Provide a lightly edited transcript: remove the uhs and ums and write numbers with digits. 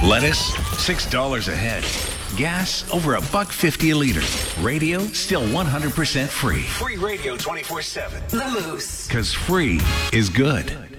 Lettuce, $6 a head. Gas, over $1.50 a liter. Radio, still 100% free. Free radio 24/7. The Moose. Because free is good.